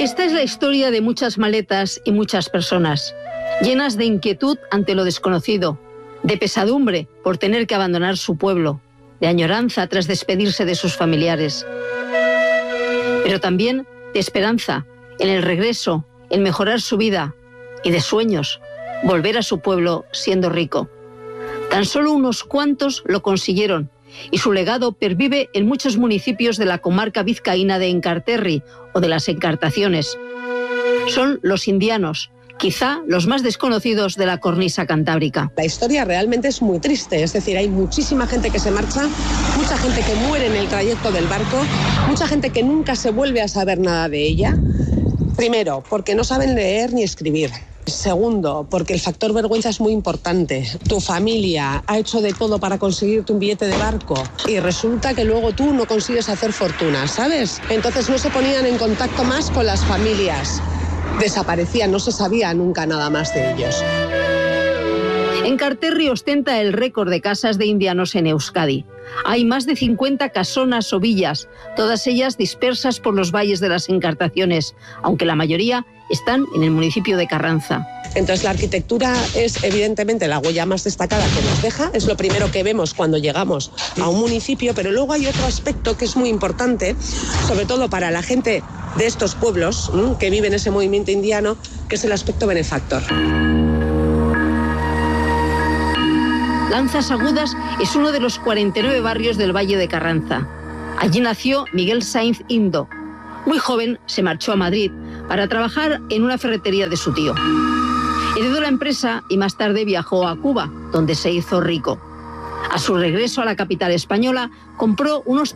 Esta es la historia de muchas maletas y muchas personas, llenas de inquietud ante lo desconocido, de pesadumbre por tener que abandonar su pueblo, de añoranza tras despedirse de sus familiares, pero también de esperanza en el regreso, en mejorar su vida, y de sueños, volver a su pueblo siendo rico. Tan solo unos cuantos lo consiguieron, y su legado pervive en muchos municipios de la comarca vizcaína de Enkarterri o de las Encartaciones. Son los indianos, quizá los más desconocidos de la cornisa cantábrica. La historia realmente es muy triste, es decir, hay muchísima gente que se marcha, mucha gente que muere en el trayecto del barco, mucha gente que nunca se vuelve a saber nada de ella. Primero, porque no saben leer ni escribir. Segundo, porque el factor vergüenza es muy importante. Tu familia ha hecho de todo para conseguirte un billete de barco y resulta que luego tú no consigues hacer fortuna, ¿sabes? Entonces no se ponían en contacto más con las familias. Desaparecían, no se sabía nunca nada más de ellos. Enkarterri ostenta el récord de casas de indianos en Euskadi. Hay más de 50 casonas o villas, todas ellas dispersas por los valles de las Encartaciones, aunque la mayoría están en el municipio de Carranza. Entonces la arquitectura es evidentemente la huella más destacada que nos deja, es lo primero que vemos cuando llegamos a un municipio, pero luego hay otro aspecto que es muy importante, sobre todo para la gente de estos pueblos que viven ese movimiento indiano, que es el aspecto benefactor. Lanzas Agudas es uno de los 49 barrios del Valle de Carranza. Allí nació Miguel Sainz Indo. Muy joven se marchó a Madrid para trabajar en una ferretería de su tío. Heredó la empresa y más tarde viajó a Cuba, donde se hizo rico. A su regreso a la capital española, compró unos